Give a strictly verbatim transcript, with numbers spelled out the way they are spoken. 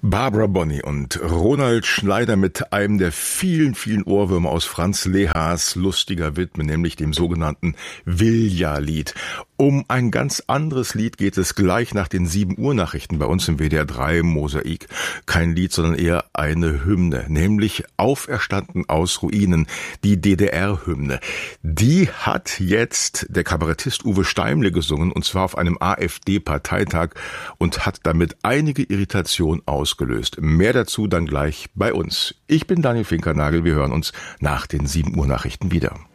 Barbara Bonney und Ronald Schneider mit einem der vielen, vielen Ohrwürmer aus Franz Lehars lustiger Widme, nämlich dem sogenannten Vilja-Lied. Um ein ganz anderes Lied geht es gleich nach den sieben Uhr Nachrichten bei uns im W D R drei Mosaik. Kein Lied, sondern eher eine Hymne, nämlich Auferstanden aus Ruinen, die D D R-Hymne. Die hat jetzt der Kabarettist Uwe Steimle gesungen, und zwar auf einem AfD-Parteitag, und hat damit einige Irritation ausgelöst. Mehr dazu dann gleich bei uns. Ich bin Daniel Finkernagel, wir hören uns nach den sieben Uhr Nachrichten wieder.